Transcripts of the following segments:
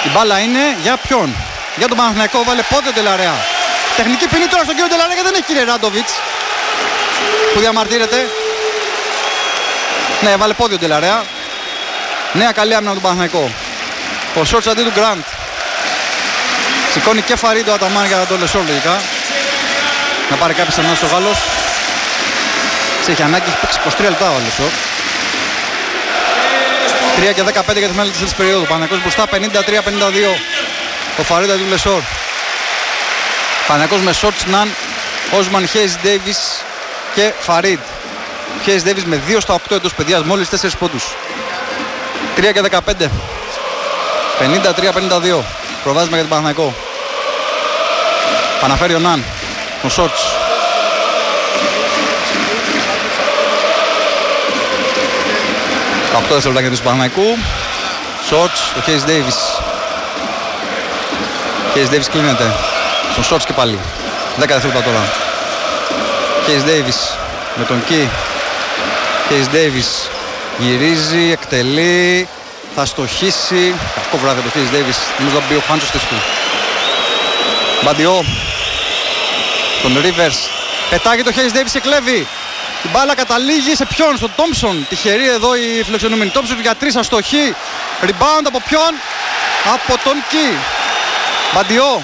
Η μπάλα είναι για ποιον? Για τον Παναθηναϊκό. Βάλε πόδι ο Ντελαρέα. Τεχνική ποινή τώρα στον κύριο Ντελαρέα, δεν έχει κύριε Ράντοβιτς που διαμαρτύρεται. Ναι, βάλε πόδι ο Ντελαρέα. Νέα καλή άμυνα από τον Παναθηναϊκό. Ο Σόρτς αντί του Γκραντ. Σηκώνει και Φαρίτ ο Αταμάν για τον Λεσόρ λογικά. Να πάρει κάποιες ανάσεις ο Γάλλος. Έχει ανάγκη, έχει παίξει 23 λεπτά ο Λεσόρ. 3 και 15 για τη μέλλον της περίοδου. Παναθηναϊκός μπροστά 53-52. Ο Φαρίτ αντί του Λεσόρ. Παναθηναϊκός με Σόρτς, Ναν, Όσμαν, Χέις Ντέιβις και Φαρίτ. Χέις Ντέιβις με 2 στα 8 εντός παιδιάς, μόλις 4 πόντους. 3 και 15. 53-52. Προβάδισμα για τον Παναθηναϊκό. Παναφέρει ο Ναν. Ο Σόρτς. 18 δευτερόλεπτα για τον Παναθηναϊκού. Σόρτς, ο Χέις Ντέιβις. Χέις Ντέιβις κλείνεται. Στον Σόρτς και πάλι. 10 δευτερόλεπτα τώρα. Χέις Ντέιβις με τον Κι. Χέις Ντέιβις γυρίζει, εκτελεί. Θα στοχίσει. Κακό βράδυ το Χέις Ντέιβις. Νομίζω θα μπει ο Χάντσος στη του. Μπαντιό. Τον Ρίβερς. Πετάγει το Χέις Ντέιβις και κλέβει. Η μπάλα καταλήγει σε ποιον? Στον Τόμψον. Τυχερή εδώ η φιλοξενούμενη. Τόμψον για 3 αστοχή. Rebound από ποιον? Από τον Κι. Μπαντιό.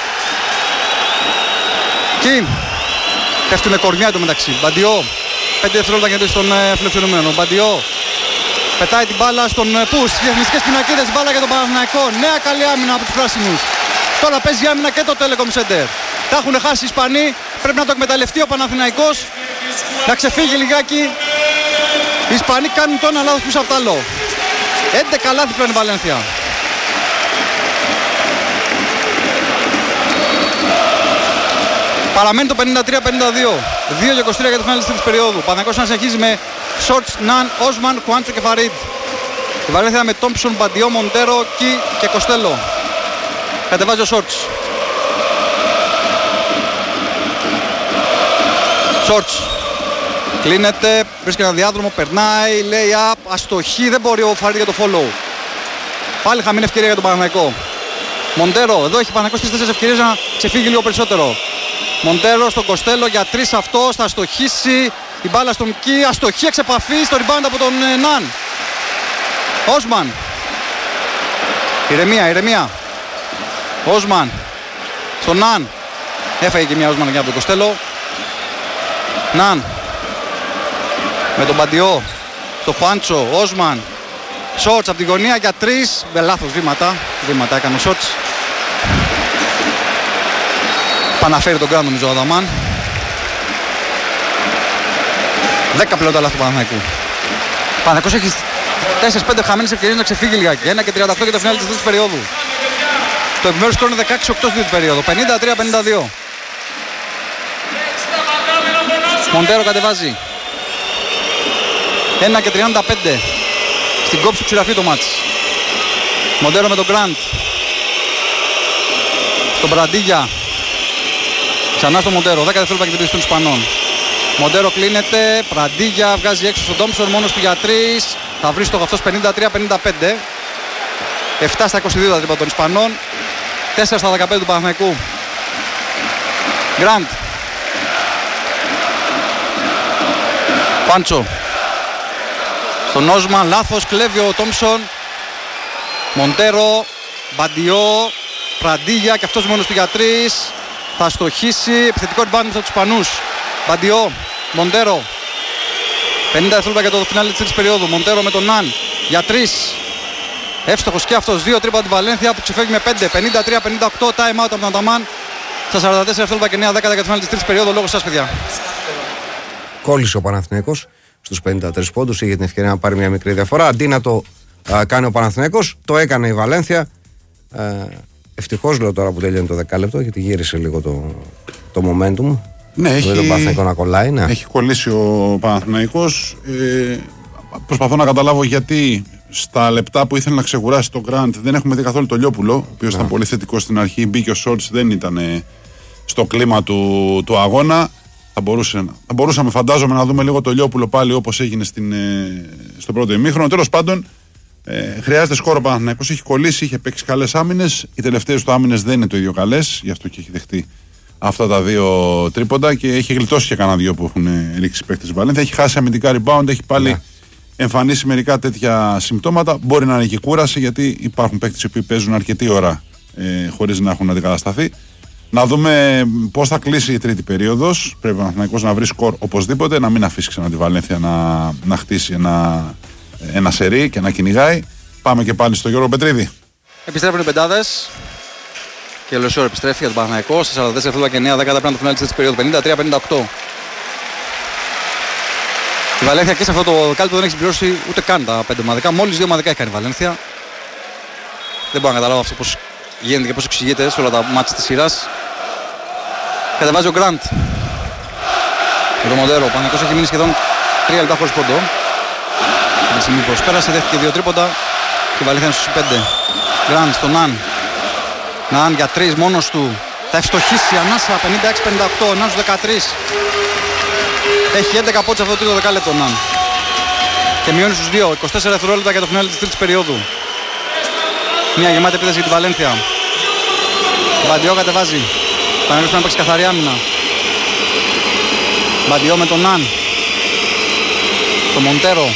Κι. Πέφτει με κορμιά του μεταξύ. Μπαντιό. 5 δευτερόλεπτα γιατί στον φιλοξενούμενο. Μπαντιό. Πετάει την μπάλα στον Πους. Στις διεθνιστικές πινακίδες. Μπάλα για τον Παναθηναϊκό. Νέα καλή άμυνα από τους πράσινους. Τώρα παίζει άμυνα και το Telecom Center. Τα έχουν χάσει οι Ισπανοί. Πρέπει να το εκμεταλλευτεί ο Παναθηναϊκός. Να ξεφύγει λιγάκι. Οι Ισπανοί κάνουν το ένα λάθος πίσω από το άλλο. 11 λάθη πλέον η Βαλένθια. Παραμένει το 53-52. 2 και 23 για το φινάλε της τρίτης περίοδου. Ο Παναθηναϊκός να συνεχίζει με Σόρτς, Ναν, Όσμαν, Χουάντσο και Φαρίτ. Η Βαλένθια με Τόμψον, Μπαντιό, Μοντέρο, Κι και Κοστέλο. Κατεβάζει ο Σόρτς. Σόρτς. Κλείνεται, βρίσκει ένα διάδρομο, περνάει, λέει up, αστοχή, δεν μπορεί ο Φαρίτ για το follow. Πάλι χαμένη ευκαιρία για τον Παναθηναϊκό. Μοντέρο, εδώ έχει Παναθηναϊκός 4 ευκαιρίες να ξεφύγει λίγο περισσότερο. Μοντέρο στον Κοστέλο για 3 αυτός, θα αστοχίσει. Η μπάλα στον Κι, αστοχή εξ επαφής, στο rebound από τον Ναν. Όσμαν. Ηρεμία. Όσμαν. Στον Ναν. Έφαγε και μια Όσμαν για τον Κοστέλο. Ναν. Με τον Μπαντιό. Το Χουάντσο. Όσμαν. Σόρτς από την γωνία για 3. Με λάθος βήματα έκανε ο Σόρτς. Παναφέρει τον Γκραντ νομίζω ο Αδαμάν. 10 πλέον τα λάθη του Παναθηναϊκού. Ο Παναθηναϊκός έχει 4-5 χαμένες ευκαιρίες να ξεφύγει λιγάκι. 1 και 38 για το φινάλε της τρίτης περίοδου. Το επιμέρους σκορ είναι 16-8 στην τρίτη περίοδο. 53-52. Μοντέρο κατεβάζει. 1 και 35. Στην κόψη του ξηραφεί το μάτς. Μοντέρο με τον Γκραντ. Στον Μπραντίγια. Ξανά στο Μοντέρο. 10 δευτερόλεπτα για την πίστη των Ισπανών. Μοντέρο κλείνεται. Πραντίγια βγάζει έξω στον Τόμψον. Μόνος του για 3. Θα βρει στο αυτός 53-55. 7 στα 22 τα τρίπα των Ισπανών. 4 στα 15 του Παναθηναϊκού. Γκραντ. Πάντσο. Στον Όσμαν. Λάθος. Κλέβει ο Τόμψον. Μοντέρο. Μπαντιό. Πραντίγια και αυτός μόνος του για 3. Θα στοχίσει. Επιθετικό rebound από τους Ισπανούς. Μπαντιό. Μοντέρο. 50 δευτερόλεπτα για το φινάλε της τρίτης περίοδου. Μοντέρο με τον Ναν για 3. Εύστοχος και αυτός. 2 τρίπα από τη Βαλένθια που ξεφεύγει με 5. 53-58. Time out από τον Αταμάν. Στα 44 δευτερόλεπτα και 9-10 για το φινάλε της τρίτης περίοδου. Λόγω σας παιδιά. Κόλλησε ο Παναθηναϊκός στους 53 πόντους. Είχε την ευκαιρία να πάρει μια μικρή διαφορά. Αντί να το κάνει ο Παναθηναϊκός, το έκανε η Βαλένθια. Ευτυχώς λέω τώρα που τελειώνει το δεκάλεπτο, γιατί γύρισε λίγο το momentum. Ναι, έχει, τον Παναθηναϊκό να κολλάει, ναι. Έχει κολλήσει ο Παναθηναϊκός. Προσπαθώ να καταλάβω γιατί στα λεπτά που ήθελε να ξεκουράσει το Γκραντ δεν έχουμε δει καθόλου το Λιόπουλο, ο οποίος ήταν πολύ θετικό στην αρχή. Μπήκε ο Σόρτς, δεν ήταν στο κλίμα του αγώνα. Θα μπορούσαμε, φαντάζομαι, να δούμε λίγο το Λιόπουλο πάλι όπως έγινε στο πρώτο ημίχρονο. Τέλος πάντων, Χρειάζεται σκόρο ο Παναθηναϊκός. Έχει κολλήσει, είχε παίξει καλές άμυνες. Οι τελευταίες του άμυνες δεν είναι το ίδιο καλές. Γι' αυτό και έχει δεχτεί αυτά τα 2 τρίποντα και έχει γλιτώσει και κανένα 2 που έχουν ρίξει παίκτες Βαλένθια. Έχει χάσει αμυντικά rebound, έχει πάλι εμφανίσει μερικά τέτοια συμπτώματα. Μπορεί να είναι και κούραση, γιατί υπάρχουν παίκτες που παίζουν αρκετή ώρα χωρίς να έχουν αντικατασταθεί. Να δούμε πώς θα κλείσει η τρίτη περίοδος. Πρέπει ο Παναθηναϊκός να βρει σκορ οπωσδήποτε, να μην αφήσει ξανά τη Βαλένθια να χτίσει ένα σερί και να κυνηγάει. Πάμε και πάλι στο Γιώργο Πετρίδη. Επιστρέφουν οι πεντάδες. Και ο Λεσόρ επιστρέφει για τον Παναθηναϊκό. Στα 44 λεπτά και 9 δέκατα πριν το φινάλι της περίοδου. 53-58. Η Βαλένθια και σε αυτό το κάλυπτο δεν έχει συμπληρώσει ούτε καν τα 5 ομαδικά. Μόλις 2 ομαδικά έχει κάνει η Βαλένθια. Δεν μπορώ να καταλάβω αυτό πώς γίνεται και πώς εξηγείται σε όλα τα μάτς της σειράς. Κατεβάζει ο Γκραντ. Με τον Μοντέρο. Ο Παναθηναϊκός έχει μείνει σχεδόν 3 λεπτά χωρίς πόντο. Τη στιγμή που προσπέρασε, δέχτηκε 2 τρίποντα και η Βαλένθια είναι στους 5. Γκραντ στον Ναν. Ναν για 3 μόνος του. Θα ευστοχίσει ανάσα 56-58. Ναν στους 13. Έχει 11 πόντους αυτό το τρίτο δεκάλεπτο Ναν. Και μειώνει στους 2. 24 δευτερόλεπτα για το φινάλι της τρίτης περίοδου. Μια γεμάτη επίθεση για τη Βαλένθια. Μπαντιό κατεβάζει. Παναγιώτης να παίξει καθαρή άμυνα. Μπαντιό με τον Ναν. Το Μοντέρο.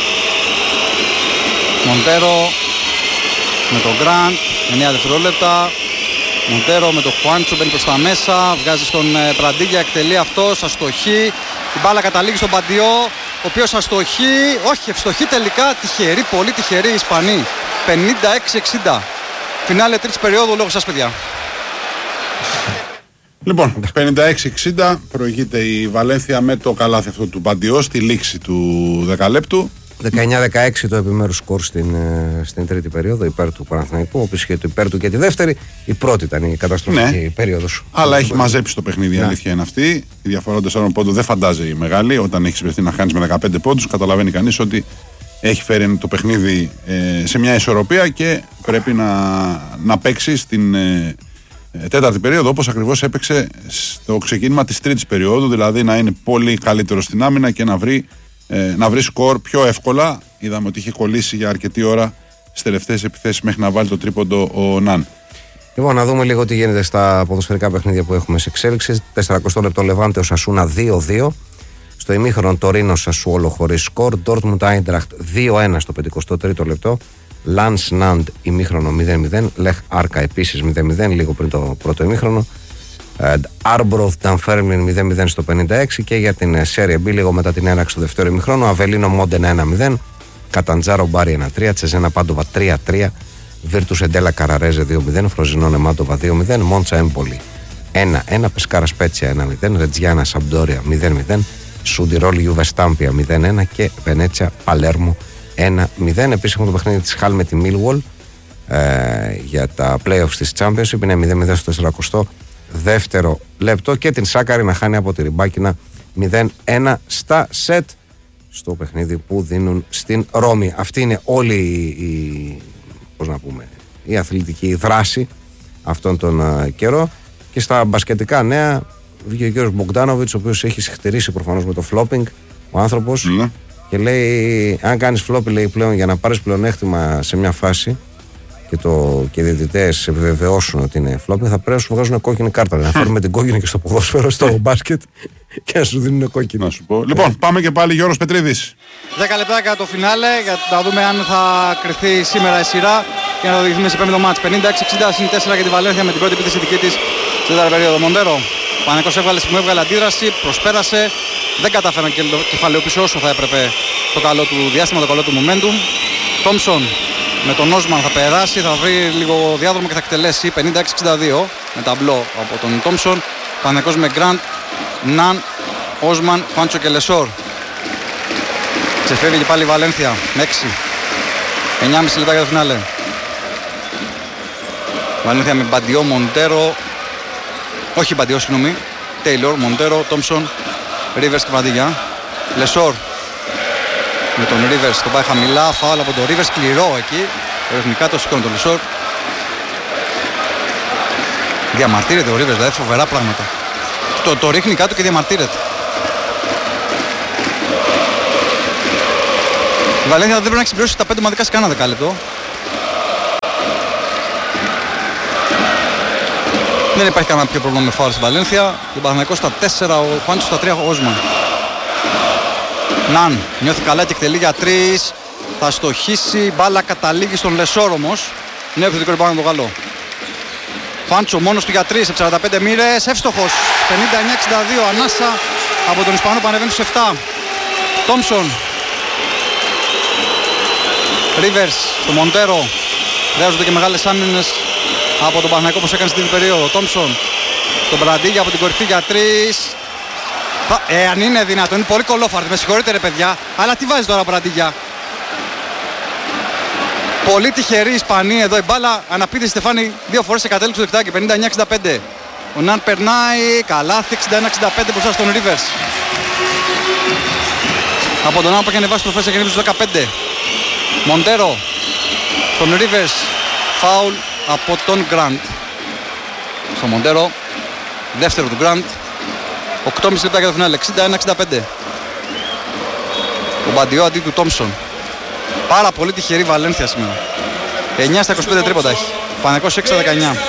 Μοντέρο με τον Γκραντ. 9 δευτερόλεπτα. Μοντέρο με τον Χουάντσο μπαίνει προς τα μέσα. Βγάζει στον Πραντίγια, εκτελεί αυτός. Αστοχή. Η μπάλα καταλήγει στον Μπαντιό, ο οποίος αστοχεί. Όχι, ευστοχεί τελικά. Τυχερή, πολύ τυχερή οι Ισπανοί. 56-60. Φινάλε τρίτης περίοδου λόγω σας, παιδιά. Λοιπόν, 56-60 προηγείται η Βαλένθια με το καλάθι αυτό του Μπαντιό στη λήξη του δεκαλέπτου. 19-16 το επιμέρους σκορ στην τρίτη περίοδο υπέρ του Παναθηναϊκού, όπως και το υπέρ του και τη δεύτερη. Η πρώτη ήταν η καταστροφική περίοδος. Αλλά έχει μαζέψει το παιχνίδι, η αλήθεια είναι αυτή. Η διαφορά των 4 πόντων δεν φαντάζει μεγάλη. Όταν έχει βρεθεί να χάνεις με 15 πόντους, καταλαβαίνει κανείς ότι έχει φέρει το παιχνίδι σε μια ισορροπία και πρέπει να παίξει στην τέταρτη περίοδο όπως ακριβώς έπαιξε στο ξεκίνημα της τρίτης περίοδου, δηλαδή να είναι πολύ καλύτερο στην άμυνα και να βρει σκορ πιο εύκολα. Είδαμε ότι είχε κολλήσει για αρκετή ώρα στις τελευταίες επιθέσεις μέχρι να βάλει το τρίποντο ο Ναν. Λοιπόν, να δούμε λίγο τι γίνεται στα ποδοσφαιρικά παιχνίδια που έχουμε σε εξέλιξη. 40 λεπτό Λεβάντε Οσασούνα 2-2. Στο ημίχρονο Τωρίνο Σασουόλο χωρίς σκορ. Ντόρτμουντ Άιντραχτ 2-1 στο 53ο λεπτό. Λανς Ναντ ημίχρονο 0-0. Λεχ Άρκα επίσης 0-0 λίγο πριν το πρώτο ημίχρονο. Άρμπροθ Ντανφέρμιν 0-0 στο 56 και για την Serie B λίγο μετά την έναρξη του δεύτερου ημιχρόνου Αβελίνο Μόντενα 1-0, Καταντζάρο Μπάρι 1-3, Τσεζένα Πάντοβα 3-3, Βίρτους Εντέλα Καραρέζε 2-0, Φροζινόνε Μάντοβα 2-0, Μόντσα Έμπολη 1-1, Πεσκάρα Σπέτσια 1-0, Ρετζιάνα Σαμπντόρια 0-0, Σουντιρόλ Γιούβε Στάμπια 0-1 και Βενέτσια Παλέρμο 1-0. Επίσης έχουμε το παιχνίδι της Χάλ με τη Millwall για τα playoffs της Championship, είναι 0-0 στο 40 δεύτερο λεπτό και την Σάκαρη να χάνει από τη Ριμπάκινα 0-1 στα σετ στο παιχνίδι που δίνουν στην Ρώμη. Αυτή είναι όλη η αθλητική δράση αυτόν τον καιρό. Και στα μπασκετικά νέα βγήκε ο κύριος Μπογκδάνοβιτς, ο οποίος έχει συχτερήσει προφανώς με το flopping ο άνθρωπος και λέει αν κάνεις flop, λέει πλέον για να πάρεις πλεονέκτημα σε μια φάση και οι διαιτητές επιβεβαιώσουν ότι είναι φλόπι, θα πρέπει να σου βγάζουν κόκκινη κάρτα. Να φέρουμε την κόκκινη και στο ποδόσφαιρο, στο μπάσκετ και να σου δίνουν κόκκινη. Να σου πω. Λοιπόν, πάμε και πάλι Γιώργος Πετρίδης. 10 λεπτά για το φινάλε, για να δούμε αν θα κρυθεί σήμερα η σειρά και να το οδηγηθούμε σε πέμπτο μάτς. 56-60 συν 4 για τη Βαλένθια με την πρώτη επίθεση δική της στην τέταρτη περίοδο. Μοντέρο, Πανεκός έβγαλε αντίδραση, προσπέρασε. Δεν κατάφερε να κεφαλαιοποιήσει όσο θα έπρεπε το καλό του διάστημα, το καλό του momentum. Τόμσον με τον Όσμαν θα περάσει, θα βρει λίγο διάδρομο και θα εκτελέσει 56-62 με ταμπλό από τον Τόμσον. Πανεκός με Γκραντ, Ναν, Όσμαν, Χουάντσο και Λεσόρ. Ξεφεύγει και πάλι η Βαλένθια με 6. 9,5 λεπτά για το φινάλε. Βαλένθια με Μπαντιό, Μοντέρο. Όχι Μπαντιό, συγγνώμη. Τέιλορ, Μοντέρο, Τόμσον, Ρίβερς και Παντίγια. Λεσόρ με τον Ρίβερς, τον πάει χαμηλά. Φάουλ από τον Ρίβερς, σκληρό εκεί. Ερευνικά το σηκώνει τον Λεσόρ. Διαμαρτύρεται ο Ρίβερς, δηλαδή φοβερά πράγματα. Το ρίχνει κάτω και διαμαρτύρεται. Η Βαλένθια δεν πρέπει να έχει συμπληρώσει τα 5 ομαδικά σε κανένα δεκάλεπτο. Δεν υπάρχει κανένα πιο πρόβλημα με φάουλ στη Βαλένθια. Ο Παναθηναϊκός στα 4, ο Χουάντσο στα 3, ο Όσμαν. Ναν νιώθει καλά και εκτελεί για 3. Θα στοχίσει, μπάλα καταλήγει στον Λεσόρ όμως. Νέο επιθετικό rebound από τον Γαλλό. Χουάντσο μόνος του για 3 από 45 μοίρες, εύστοχος. 59-62, ανάσα από τον Ισπανό που ανεβαίνει στους 7. Τόμψον. Ρίβερς, το Μοντέρο. Χρειάζονται και μεγάλες άμυνες από τον Παναθηναϊκό όπως έκανε στην τρίτη περίοδο. Τόμψον, τον Μπραντίγια από την κορυφή για 3. Αν είναι δυνατόν, είναι πολύ κολόφαρτη. Με συγχωρείτε ρε παιδιά, αλλά τι βάζει τώρα ο Μπραντίγια. Πολύ τυχερή Ισπανία εδώ, η μπάλα αναπήδησε Στεφάνη 2 φορές σε κατέληξη του δικτάκι. 59-65. Ο Ναν περνάει, καλάθι 61-65 μπροστά στον Ρίβερς. Από τον Ναν που έχει ανεβάσει το φέσα και ανέβει στους 15. Μοντέρο, τον Ρίβερς, φάουλ από τον Γκραντ. Στο Μοντέρο, δεύτερο του Γκραντ. 8,5 λεπτά για το φινάλε, 61-65. Ο Μπαντιό αντί του Τόμψον. Πάρα πολύ τυχερή Βαλένθια σήμερα. 9 στα 25 τρίποτα έχει. Παναθηναϊκός 6 στα 19.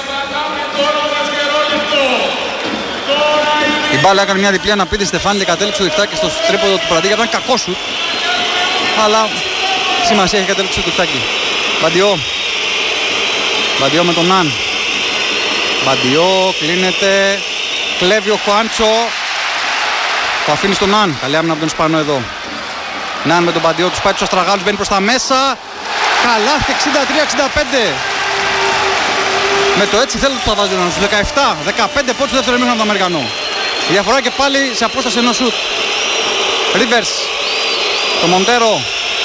Η μπάλα έκανε μια διπλή αναπήδη Στεφάνη και κατέληξε το διχτάκι στο τρίποδο του Πραντίγια. Ήταν κακό σουτ. Αλλά σημασία έχει κατέληξε το διχτάκι. Μπαντιό. Μπαντιό με τον Ναν. Μπαντιό κλείνεται. Κλέβει ο Χουάντσο. Το αφήνει στον Ναν. Καλή άμυνα από τον Ισπανό εδώ. Ναν με τον Μπαντιό, τους πάει τους Αστραγάλους, μπαίνει προς τα μέσα. Καλάθι 63-65. Με το έτσι θέλω του τα βάζει στους 17, 15 πόντους του δεύτερο ημίχρονο από τον Αμερικανό. Η διαφορά και πάλι σε απόσταση ενός σουτ. Ρίβερς, το Μοντέρο.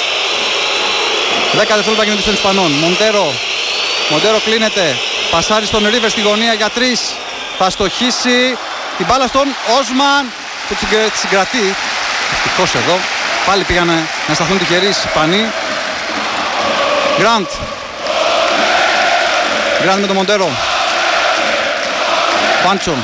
10 δευτερόλεπτα γίνεται των Ισπανών. Μοντέρο κλείνεται. Πασάρει στον Ρίβερς στη γωνία για 3. Θα στοχίσει την μπάλα στον Όσμαν που την συγκρατεί. Ευτυχώς εδώ. Πάλι πήγανε να σταθούν τυχεροί οι Ισπανοί. Γκραντ με τον Μοντέρο. Χουάντσο.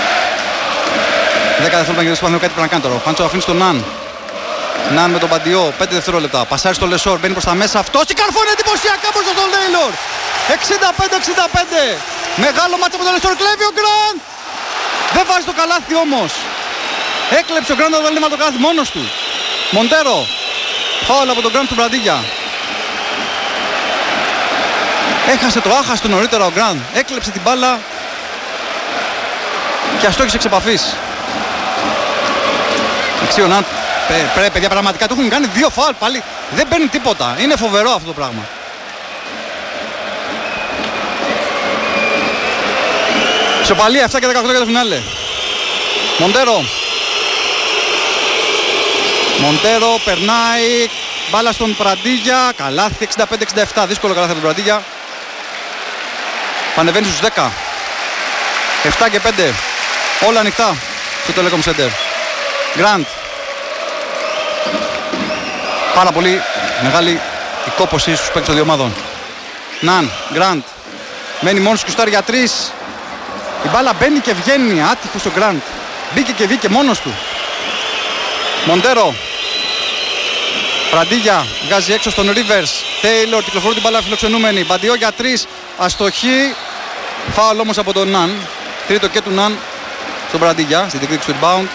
10 δευτερόλεπτα για τον Ισπανό, κάτι πρέπει να κάνει τώρα. Χουάντσο αφήνει στον Ναν. Ναν με τον Μπαντιό, 5 δευτερόλεπτα. Πασάρει στο Λεσόρ, μπαίνει προς τα μέσα. Αυτός και καρφώνει εντυπωσιακά μπροστά στον Λέιλορ. 65-65. Μεγάλο μάτσο από τον Λεσόρ, κλέβει ο Γκραντ. Δεν βάζει το καλάθι όμως. Έκλεψε ο Γκραντ να βάλει το καλάθι μόνος του. Μοντέρο. Φάουλ από τον Γκραντ του Μπραντίγια. Έχασε το άχαστο νωρίτερα ο Γκραντ. Έκλεψε την μπάλα και αστόχησε εξ επαφής. Εξίωναν. Πρέπει παιδιά πραγματικά του έχουν κάνει 2 φάουλ πάλι. Δεν παίρνει τίποτα. Είναι φοβερό αυτό το πράγμα. Σοπαλία 7 και 18 για το φινάλε. Μοντέρο περνάει. Μπάλα στον Πραντίγια. Καλάθι 65-67. Δύσκολο καλάθι από τον Πραντίγια. Πανεβαίνει στους 10. 7 και 5. Όλα ανοιχτά στο Telecom Center. Γκραντ. Πάρα πολύ μεγάλη η κόπωση στους παίκτες των δύο ομάδων. Ναν, Γκραντ. Μένει μόνος του κουστάρι για 3. Η μπάλα μπαίνει και βγαίνει. Άτυχος ο Γκραντ. Μπήκε και βγήκε μόνος του. Μοντέρο. Πραντίγια βγάζει έξω στον Ρίβερς. Τέιλορ κυκλοφορεί την μπάλα φιλοξενούμενη. Μπαντιό για 3. Αστοχή. Φάουλ όμως από τον Ναν. Τρίτο και του Ναν στον Πραντίγια. Στην διεκδίκηση του rebound.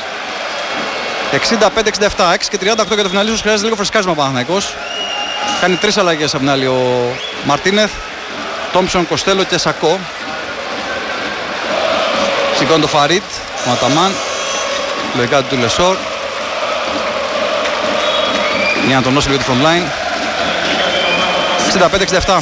65-67. 6 και 38 για το φιναλί. Χρειάζεται λίγο φρεσκάρισμα ο Παναθηναϊκός. Κάνει 3 αλλαγές από την άλλη ο Μαρτίνεθ. Τόμψον, Κοστέλο και Σακό. Σηκώνει το Φαρίτ. Ο Αταμάν. Λογικά του Λεσόρ. Για να τονώσει λίγο τη front line. 65-67.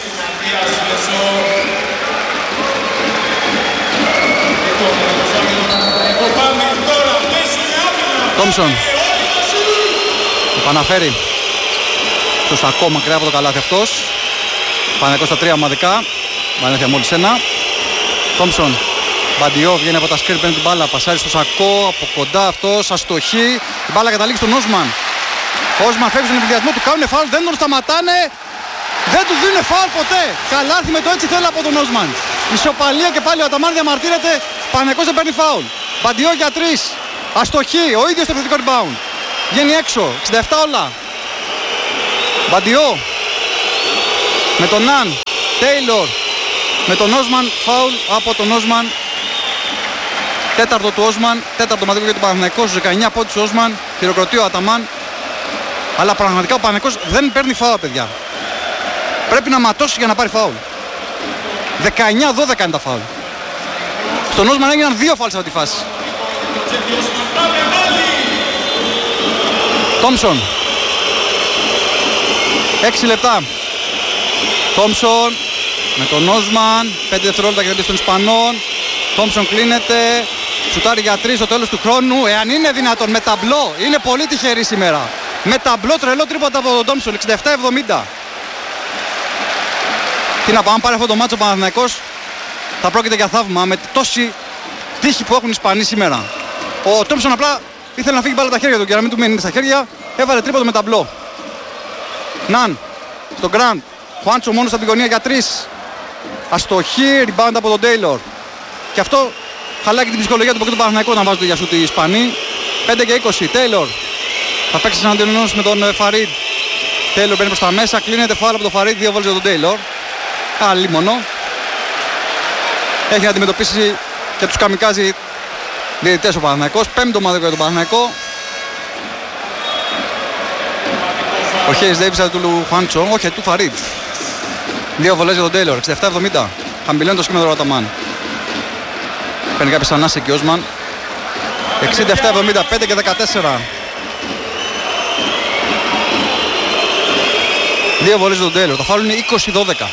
Τόμψον. Επαναφέρει στο Σακό μακριά από το καλάθι αυτός. Παναθηναϊκός στα 3 ομαδικά. Βαλένθια μόλις 1. Τόμψον. Μπαντιό βγαίνει από τα σκριν, παίρνει την μπάλα. Πασάρει στο Σακό. Από κοντά αυτός. Αστοχή. Η μπάλα καταλήγει στον Όσμαν. Ο Όσμαν φεύγει στον εμβολιασμό του. Κάνουν φάουλ. Δεν τον σταματάνε. Δεν του δίνουν φάουλ ποτέ. Καλάθι με το έτσι θέλω από τον Όσμαν. Ισοπαλία και πάλι ο Αταμάν διαμαρτύρεται. Παναθηναϊκός δεν παίρνει φάουλ. Μπαντιό για 3. Αστοχή. Ο ίδιος το επιθετικό rebound. Βγαίνει έξω. 67 όλα. Μπαντιό με τον Ναν. Τέιλορ με τον Όσμαν. Φάουλ από τον Όσμαν. Τέταρτο του Όσμαν. Τέταρτο μαδικό για τον Παναθηναϊκό. Στους 19 πόντους του Όσμαν. Χειροκροτεί ο Αταμάν. Αλλά πραγματικά ο Παναθηναϊκός δεν παίρνει φάουλ, παιδιά. Πρέπει να ματώσει για να πάρει φάουλ. 19-12 είναι τα φάουλ. Στον Όσμαν έγιναν 2 φάουλ σε αυτή τη φάση. Τόμψον. 6 λεπτά. Τόμψον με τον Όσμαν. 5 δευτερόλεπτα για την των Ισπανών. Τόμψον κλείνεται. Σουτάρει για 3 στο τέλος του χρόνου. Εάν είναι δυνατόν με ταμπλό. Είναι πολύ τυχερή σήμερα. Με ταμπλό τρελό τρίποτα από τον Τόμψον. 67-70. Τι να πάμε, αν πάρει αυτό το μάτσο ο Παναθηναϊκός θα πρόκειται για θαύμα με τόση τύχη που έχουν οι Ισπανοί σήμερα. Ο Τόμψον απλά ήθελε να φύγει μπάλα τα χέρια του και να μην του μείνει στα χέρια. Έβαλε τρίποντο με ταμπλό. Ναν στον Γκραντ. Χουάντσο μόνο στα γωνία για 3. Αστοχή, rebound από τον Τέιλορ. Και αυτό χαλάει και την ψυχολογία του ποκέτου του Παναθηναϊκού όταν βάζουν το για σούτ οι Ισπανοί. 5 και 20. Τέιλορ θα παίξει εναντίον με τον Φαρίντ. Τέιλορ μπαίνει προς τα μέσα. Κλείνεται φάουλ από τον Φαρίντ. 2 βόλες για τον Τέιλορ. Καλή μόνο. Έχει να αντιμετωπίσει και τους καμικάζει διαιτητές ο Παναθηναϊκός. 5ο μαδικό για τον Παναθηναϊκό. Ο Χέις Ντέιβις του Χουάντσο, όχι του Φαρίντ. 2 βολές για τον Τέιλορ. 67-70. Χαμηλώνει το σχήμα του Αταμάν. Παίρνει κάποιες ανάσες και ο Όσμαν. 67-70. 5 και 14. 2 βολές για τον Τέιλορ. Το φάουλ είναι 20-12.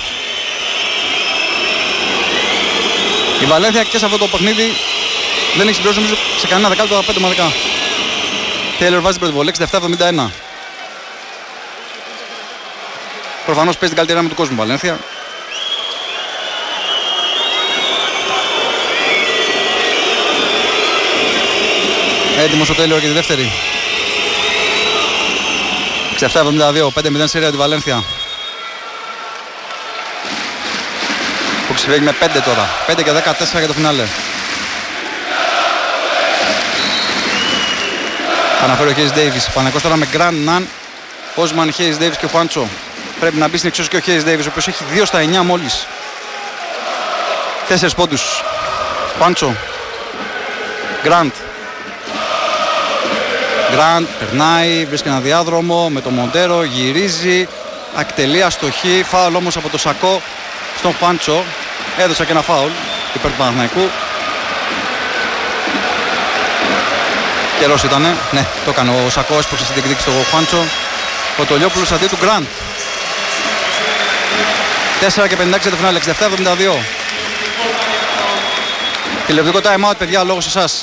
Η Βαλένθια και σε αυτό το παιχνίδι δεν έχει συμπληρώσει νομίζω σε κανένα δεκάλεπτο από 5 ομαδικά. Τέιλορ βάζει την πρώτη βολή, 67-71. Προφανώς παίζει την καλύτερη άμυνα του κόσμου η Βαλένθια. Έτοιμος ο Τέιλορ και τη δεύτερη. 67-72, 5-0 σέρια από τη Βαλένθια. Που ξεφεύγει με 5 τώρα. 5 και 14 για το φινάλε. Αναφέρει ο Χέις Ντέιβις. Παναθηναϊκός τώρα με Γκραντ, Ναν, Όσμαν, Χέις Ντέιβις και Χουάντσο. Πρέπει να μπει στην εξίσωση και ο Χέις Ντέιβις, ο οποίος έχει 2 στα 9 μόλις. 4 πόντους. Χουάντσο. Γκραντ. Γκραντ περνάει, βρίσκει ένα διάδρομο με τον Μοντέρο, γυρίζει. Ακτελεί αστοχή. Φάουλ όμως από το Σακό στον Χουάντσο. Έδωσα και ένα φάουλ υπέρ του Παναθηναϊκού. Καιρός ήτανε. Ναι, το έκανε ο Σακό, έσπρωξε στην διεκδίκηση του Χουάντσο. Ο Τολιόπουλος αντί του Γκραντ. 4 και 56 για το φινάλε, 67-72. Τηλεοπτικό time out, παιδιά, λόγω σε εσάς.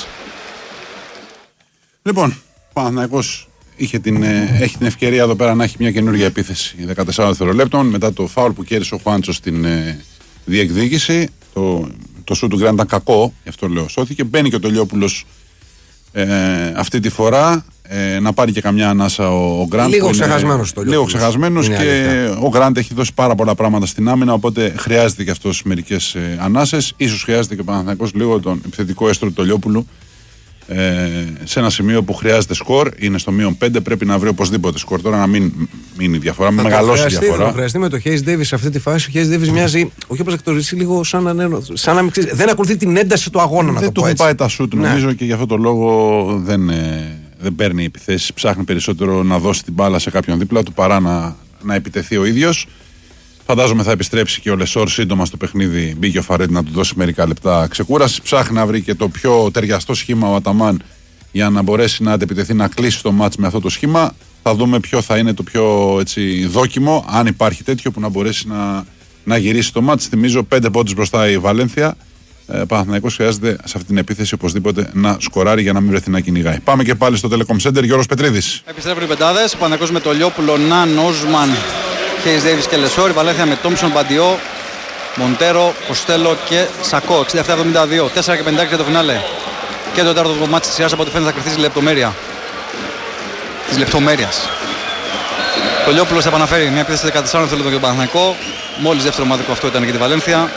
Λοιπόν, ο Παναθηναϊκός έχει την ευκαιρία εδώ πέρα να έχει μια καινούργια επίθεση 14 δευτερολέπτων μετά το φάουλ που κέρδισε ο Χουάντσο στην διεκδίκηση. Το σου του Γκραντ ήταν κακό, γι' αυτό λέω σώθηκε. Μπαίνει και ο Τολιόπουλος αυτή τη φορά να πάρει και καμιά ανάσα ο Γκραντ. Λίγο ξεχασμένος το Λίγο ξεχασμένος και ο Γκραντ έχει δώσει πάρα πολλά πράγματα στην άμυνα, οπότε χρειάζεται και αυτός μερικές ανάσες. Ίσως χρειάζεται και ο Παναθηναϊκός λίγο τον επιθετικό έστρο του Τολιόπουλου σε ένα σημείο που χρειάζεται σκορ. Είναι στο -5, πρέπει να βρει οπωσδήποτε σκορ. Τώρα να μην μείνει διαφορά, να μεγαλώσει η διαφορά. Θα χρειαστεί με το Χέις Ντέιβις σε αυτή τη φάση. Ο Χέις Ντέιβις μοιάζει, όχι όπως εκτορίσει, λίγο σαν να μην ξέρει. Δεν ακολουθεί την ένταση του αγώνα, να δεν το πω. Δεν του πάει τα σούτ, νομίζω, και γι' αυτό το λόγο δεν παίρνει επιθέσεις. Ψάχνει περισσότερο να δώσει την μπάλα σε κάποιον δίπλα του παρά να επιτεθεί ο ίδιος. Φαντάζομαι θα επιστρέψει και ο Λεσόρ σύντομα στο παιχνίδι. Μπήκε ο Φαρέντ να του δώσει μερικά λεπτά ξεκούραση. Ψάχνει να βρει και το πιο ταιριαστό σχήμα ο Αταμάν για να μπορέσει να αντεπιτεθεί να κλείσει το μάτς με αυτό το σχήμα. Θα δούμε ποιο θα είναι το πιο δόκιμο, αν υπάρχει τέτοιο που να μπορέσει να γυρίσει το μάτς. Θυμίζω 5 πόντους μπροστά η Βαλένθια. Παναθηναϊκός χρειάζεται σε αυτή την επίθεση οπωσδήποτε να σκοράρει για να μην βρεθεί να κυνηγάει. Πάμε και πάλι στο Telecom Center. Γιώργος Πετρίδης. Επιστρέφουν οι πεντάδες. Ο Παναθηναϊκός με το Λιόπουλο, Ναν, Όσμαν, Χέις Ντέιβις και Λεσόρ. Η Βαλένθια με Τόμψον, Μπαντιό, Μοντέρο, Κοστέλο και Σακό. 67-72. 4 και 56 για το φινάλε. Και το τέταρτο μάτι της σειράς από ό,τι φαίνεται θα κρυφτεί στη λεπτομέρεια. Της λεπτομέρειας. Το Λιόπουλος επαναφέρει μια επίθεση 14 θέλω για τον Παναθηναϊκό. Μόλις δεύτερο ομαδικό αυτό ήταν για τη Βαλένθια.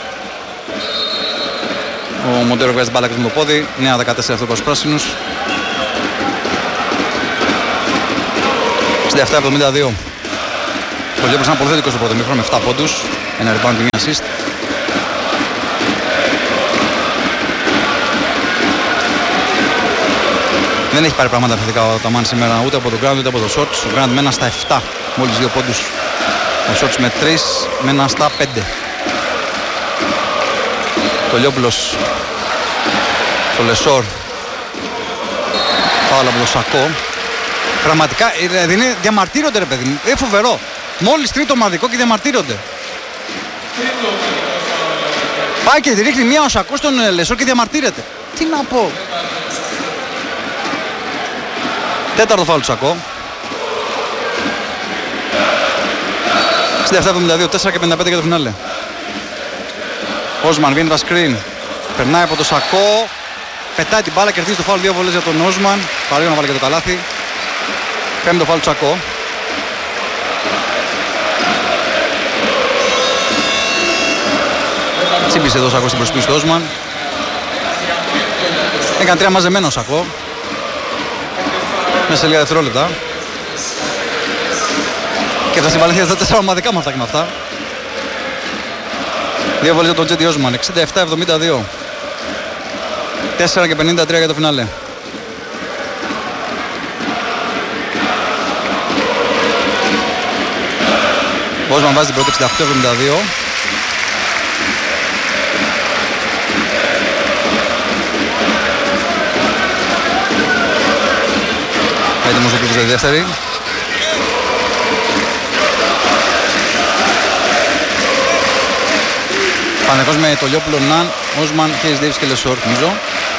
Ο Μοντέρο βγάζει μπάλα με το πόδι. Νέα 14 αυτό προς πράσινους. 67-72. Τολιόπουλος ήταν πολύ θετικός στο πρώτο μήχρονο με 7 πόντους, ένα rebound και μια assist. Δεν έχει πάρει πράγματα θετικά ο Ταμάν σήμερα ούτε από το Grant ούτε από το Shorts. Ο Grant με ένα στα 7, μόλις 2 πόντους. Ο Shorts με 3, με ένα στα 5. Τολιόπουλος, το Λεσόρ, φάουλ από το Σακό. Πραγματικά δηλαδή διαμαρτύρονται ρε παιδί μου, είναι φοβερό. Μόλις τρίτο ομαδικό και διαμαρτύρονται. Πάει και ρίχνει μία ο Σακό στον Λεσόρ και διαμαρτύρεται. Τι να πω. Τέταρτο φάουλ του Σακό. 67-72, 4 και 55 για το φινάλε. Όσμαν βγαίνει τα screen. Περνάει από το Σακό. Πετάει την μπάλα, κερδίζει το φάουλ, 2 βολές για τον Όσμαν. Παρήγο να βάλει και το καλάθι. Πέμπτο φάουλ του Σακό. Τσίπησε εδώ ο Σακό στην προσπίση του Όσμαν. Έκανε 3 μαζεμένο ο Σακό. Μέσα σε λίγα δευτερόλεπτα. Και θα συμβαλθεί αυτά 4 ομαδικά με αυτά και με αυτά. 2 βολές για τον Τζέντι Όσμαν. 67-72. 4 και 53 για το φινάλε. Ο Όσμαν βάζει την πρώτη 68-72. Έτοιμος ο Πίπης για τη δεύτερη. Πανεκός με Τολιόπουλο, Ναν, Όσμαν, Χέις Ντέιβις και Λεσόρ νομίζω.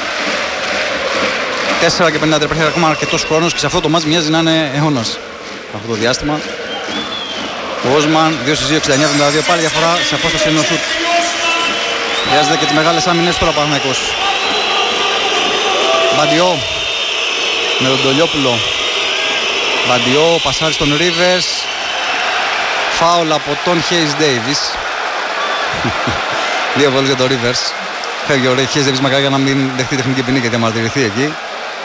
4 και 50, υπάρχει ακόμα αρκετός χρόνος και σε αυτό το μάτς μοιάζει να είναι αιώνας αυτό το διάστημα. Ο Όσμαν 2 στις 2, 69-72, πάλι διαφορά σε απόσταση ενός σουτ. Χρειάζεται και τις μεγάλες άμυνες τώρα Παναθηναϊκός. Μπαντιό με τον Τολιόπουλο. Μπαντιό, πασάρι στον Ρίβερς. Φάουλ από τον Χέις Ντέιβις. 2 βόλες για τον Ρίβερς. Φεύγει ο Χέις Ντέιβις μακάρι για να μην δεχτεί τεχνική ποινή και διαμαρτυρηθεί εκεί.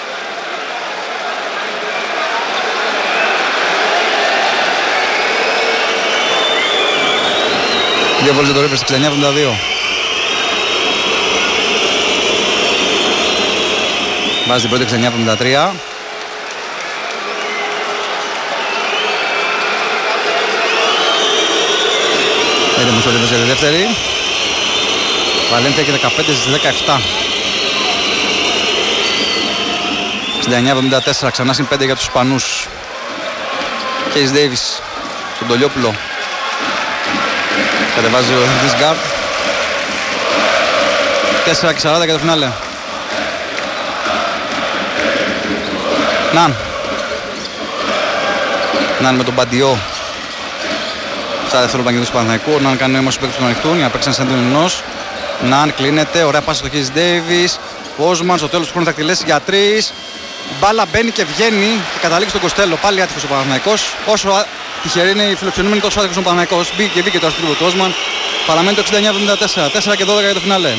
Δύο βόλες για τον Ρίβερς, 69-72. Βάζει την πρώτη 69-73. Έτοιμος ο Ρίβερς για τη δεύτερη. Βαλένθια και 15 στις 17. 69-74, ξανά συν 5 για τους Ισπανούς. Χέις Ντέιβις στον Τολιόπουλο. Κατεβάζει ο Χερδής Γκάρ. 4 και 40 για το φινάλε. Ναν με τον Μπαντιό. Στα δευτερόλεπτα και του Παναθηναϊκού. Ναν κάνει νόημα στους παίκτες που τον ανοιχτούν για να παίξει ένα σέντον ενός. Ναν κλείνεται, ωραία πάσα στο Χέις Ντέιβις. Ο Όσμαν στο τέλος του χρόνου θα εκτελέσει για 3. Μπάλα μπαίνει και βγαίνει και καταλήγει στον Κοστέλο. Πάλι άτυχος ο Παναθηναϊκός. Όσο τυχεροί είναι οι φιλοξενούμενοι, τόσο άτυχος ο Παναθηναϊκός. Μπήκε το αστρίπο του Όσμαν. Παραμένει το 69-74. 4 και 12 για το φινάλε.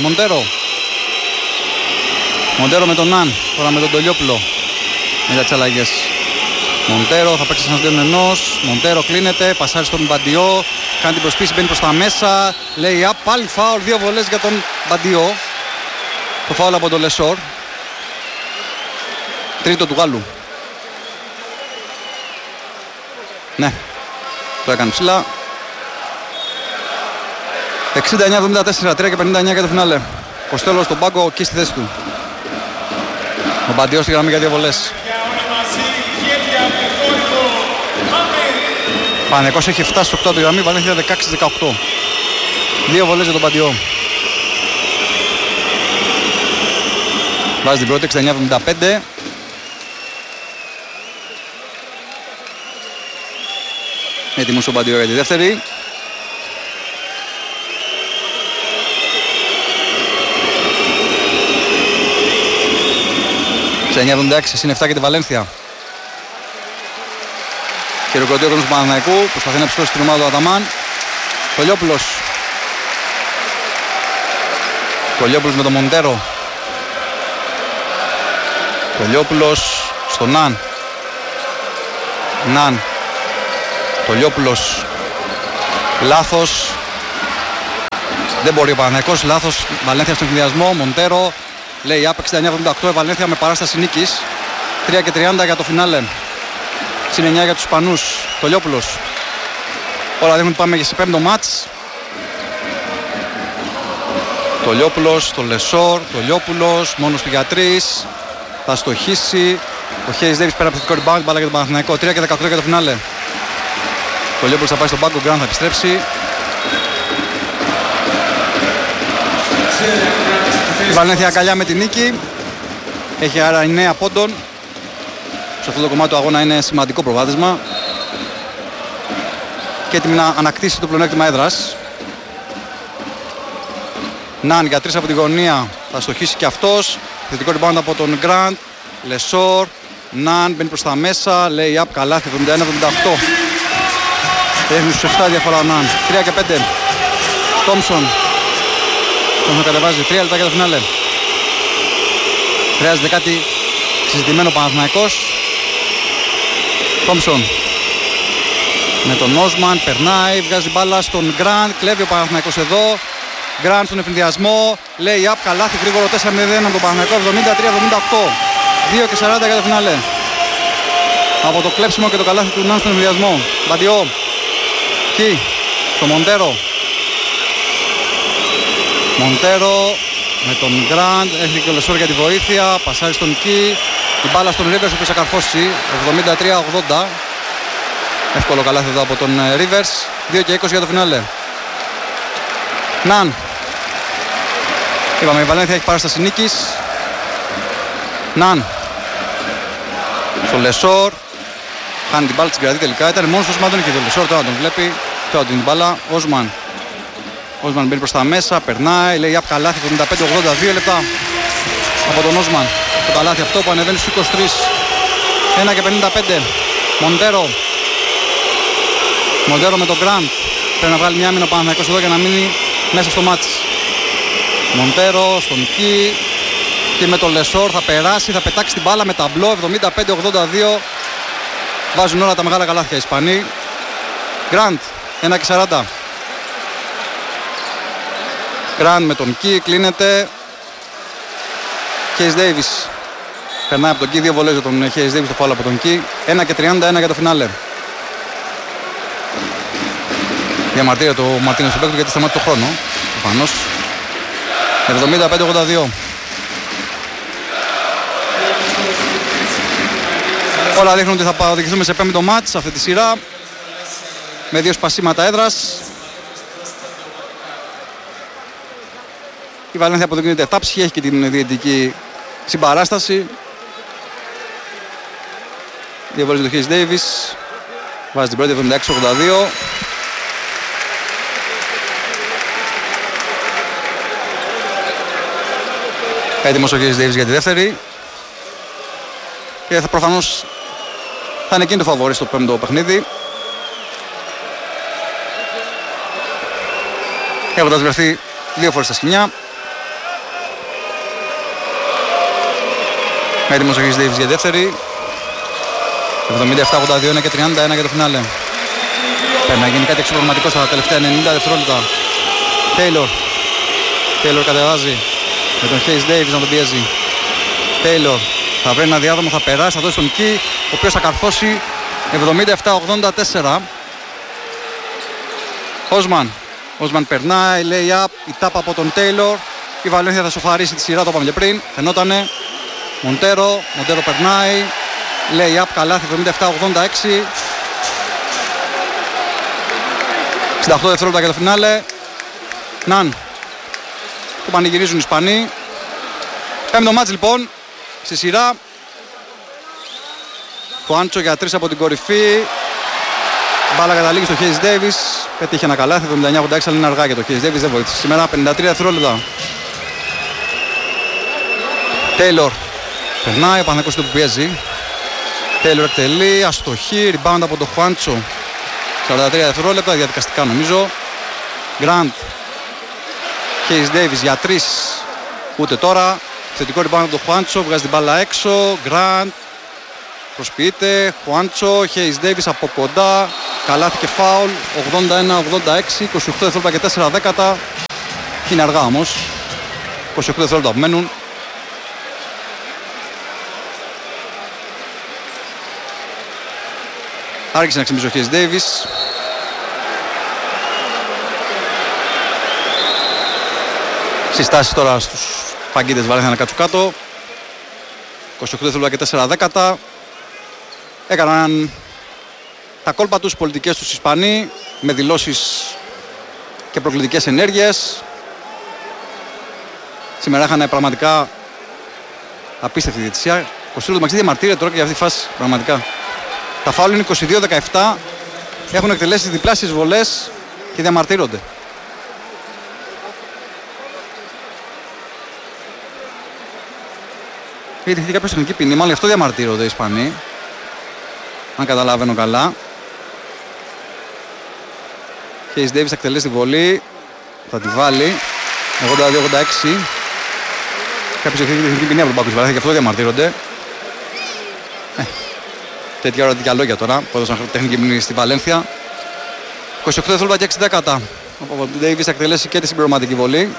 Μοντέρο με τον Ναν. Τώρα με τον Τολιόπουλο. Για τις αλλαγές. Μοντέρο θα παίξει ένας ενός. Μοντέρο κλείνεται. Πασάρει στον Μπαντιό. Κάνει την προσπίση, μπαίνει προς τα μέσα. Λέει up. Πάλι φάουλ. 2 βολές για τον Μπαντιό. Το φάουλ από τον Λεσόρ. Τρίτο του Γάλλου. Ναι. Το έκανε ψηλά. 69-74. 3 και 59 για το φινάλε. Κοστέλο στον πάγκο εκεί στη θέση του. Ο Μπαντιό στη γραμμή για 2 βολές. Πανεκός έχει φτάσει στο 8 του γραμμή, Βαλένθια 16-18. 2 βολές για τον Μπαντιό. Βάζει την πρώτη 69-75. Έτοιμος ο Μπαντιό για τη δεύτερη. Σε 9-76, συν 7 και τη Βαλένθια. Χειροκροτεί ο κόσμος του Παναθηναϊκού, προσπαθεί να ψηλώσει την ομάδα του Αταμάν. Τολιόπουλος. Τολιόπουλος με τον Μοντέρο. Τολιόπουλος στον Ναν. Ναν. Τολιόπουλος. Λάθος. Δεν μπορεί ο Παναθηναϊκός. Λάθος. Βαλένθια στον συνδυασμό. Μοντέρο. Λέει άπ 69-78. Η Βαλένθια με παράσταση νίκης. 3 και 30 για το φινάλε. Συν 9 για τους Ισπανούς. Τολιόπουλος. Όλα δείχνουν ότι πάμε σε πέμπτο μάτς. Τολιόπουλος, το Λεσόρ, Τολιόπουλος, μόνος του για 3. Θα στοχίσει. Ο Χέις Ντέιβις πέρα από το θετικό rebound, μπάλα για τον Παναθηναϊκό. 3 και 18 για το φινάλε. Τολιόπουλος θα πάει στον πάγκο, Γκραντ θα επιστρέψει. Η Βαλένθια αγκαλιά με τη νίκη. Έχει άρα 9 πόντων. Σε αυτό το κομμάτι του αγώνα είναι σημαντικό προβάδισμα. Και έτοιμη να ανακτήσει το πλεονέκτημα έδρας. Ναν για 3 από τη γωνία, θα στοχίσει και αυτός. Θετικό rebound από τον Γκραντ. Λεσόρ, Ναν μπαίνει προς τα μέσα. Λέει απ καλάθι 71-78. Έχει στους 7 διαφορά ο Ναν. 3 και 5. Τόμσον. Τόμσον κατεβάζει 3 λεπτά για το φινάλε. Χρειάζεται κάτι συζητημένο Παναθηναϊκός. Τόμσον. Με τον Όσμαν περνάει, βγάζει μπάλα στον Γκραντ. Κλέβει ο Παναθηναϊκός εδώ. Γκραντ στον εφηνδιασμό. Λέει απ καλάθι γρήγορο 4-0 από τον Παναθηναϊκό. 73-78. 2 και 40 για το φινάλε. Από το κλέψιμο και το καλάθι του Ναν στον εφηνδιασμό. Μπαντιό. Κι. Το Μοντέρο. Μοντέρο με τον Γκραντ. Έχει και ο Λεσόρ για τη βοήθεια. Πασάρει στον Κι. Η μπάλα στον Ρίβερς, ο οποίος θα καρφώσει. 73-80. Εύκολο καλάθι εδώ από τον Ρίβερς. 2 και 20 για το φινάλε. Ναν. Είπαμε η Βαλένθια έχει παράσταση νίκης. Ναν. Στο Λεσόρ. Χάνει την μπάλα, την κρατεί τελικά. Ήταν μόνος του Όσμαν, και το Λεσόρ τώρα τον βλέπει. Τώρα την μπάλα. Όσμαν. Όσμαν μπαίνει προς τα μέσα, περνάει. Λέει απ καλάθι 75-82 λεπτά από τον Όσμαν. Το καλάθι αυτό που ανεβαίνει στους 23. 1 και 55. Μοντέρο. Μοντέρο με τον Γκραντ. Πρέπει να βγάλει μια άμυνα Παναθηναϊκός εδώ για να μείνει μέσα στο μάτς. Μοντέρο στον Κι. Και με τον Λεσόρ θα περάσει, θα πετάξει την μπάλα με ταμπλό. 75-82. Βάζουν όλα τα μεγάλα καλάθια οι Ισπανοί. Γκραντ. 1 και 40. Γκραντ με τον Κι. Κλείνεται. Χέις Ντέιβις. Περνάει από τον Κι. 2 βολές για τον Χέις Ντέιβις, το φάουλ από τον Κι. 1 και 31 για το φινάλε. Διαμαρτύρεται το Μαρτίνες στον παίκτη γιατί σταμάτησε το χρόνο. Προφανώς. 75-82. Όλα δείχνουν ότι θα οδηγηθούμε σε πέμπτο μάτς αυτή τη σειρά. Με 2 σπασίματα έδρας. Η Βαλένθια αποδεικνύεται τάψυχη, έχει και την διαιτητική συμπαράσταση. Διαβολίζει το Χέις Ντέιβις. Βάζει την πρώτη 76-82. Έτοιμος ο Χέις Ντέιβις για τη δεύτερη. Και προφανώς θα είναι εκείνο το φαβορί στο πέμπτο παιχνίδι. Έχοντας βρεθεί 2 φορές στα σκηνιά. Έτοιμος ο Χέις Ντέιβις για τη δεύτερη. 77-82, 1 και 31 για το φινάλε. Πρέπει να γίνει κάτι εξωπραγματικό στα τελευταία 90 δευτερόλεπτα. Τέιλορ κατεβάζει με τον Χέις Ντέιβις να τον πιέζει. Τέιλορ θα βρει ένα διάδρομο, θα περάσει, θα δώσει τον Κι, ο οποίος θα καρφώσει. 77-84. Όσμαν περνάει, λέει up, η τάπα από τον Τέιλορ. Η Βαλένθια θα σοφαρίσει τη σειρά, το είπαμε και πριν. Φαινότανε. Μοντέρο περνάει. Λέει up, καλάθι 77-86. 68 δευτερόλεπτα για το φινάλε. Ναν. Το πανηγυρίζουν οι Ισπανοί. Πέμπτο μάτς λοιπόν στη σειρά. Χουάντσο για 3 από την κορυφή. Μπάλα καταλήγει στο Χέις Ντέιβις. Πέτυχε ένα καλάθι 79-86, αλλά είναι αργά για το Χέις Ντέιβις, δεν βοήθησε. Σήμερα 53 δευτερόλεπτα. Τέιλορ. Περνάει, ο Παναθηναϊκός του που πιέζει. Τέιλορ εκτελεί, αστοχή, rebound από το Χουάντσο. 43 δευτερόλεπτα, διαδικαστικά νομίζω. Γκραντ. Χέις Ντέιβις για 3. Ούτε τώρα. Θετικό rebound από το Χουάντσο, βγάζει την μπάλα έξω. Γκραντ. Προσποιείται. Χουάντσο. Χέις Ντέιβις από κοντά. Καλάθι και φάουλ. 81-86. 28 δευτερόλεπτα και 4 δέκατα. Είναι αργά όμως. 28 δευτερόλεπτα που μένουν. Άρχισε να ξυπνήσει ο Χέις Ντέιβις. Συστάσεις τώρα στους παγκίτες Βαλένθια να κάτσουν κάτω. 28 δευτερόλεπτα και 4 δέκατα. Έκαναν τα κόλπα τους, πολιτικές τους Ισπανοί, με δηλώσεις και προκλητικές ενέργειες. Σήμερα είχαν πραγματικά απίστευτη διαιτησία. 20 Μαξί διαμαρτύρεται τώρα και για αυτή τη φάση πραγματικά. Τα φάουλ είναι 22-17. Έχουν εκτελέσει διπλάσιες βολές και διαμαρτύρονται. Έχει τυχθεί κάποια τεχνική ποινή, μάλλον γι' αυτό διαμαρτύρονται οι Ισπανοί. Αν καταλαβαίνω καλά. Χέις Ντέιβις θα εκτελέσει τη βολή. Θα τη βάλει. 82-86. Κάποιος έχει τεχνική ποινή από τον Πάκο Βαλένθια, γι' αυτό διαμαρτύρονται. Τέτοια λόγια τώρα που έδωσαν τεχνική ποινή στη Βαλένθια. 28 δευτερόλεπτα και 6 δέκατα. Ο Ντέιβις θα εκτελέσει και τη συμπληρωματική βολή.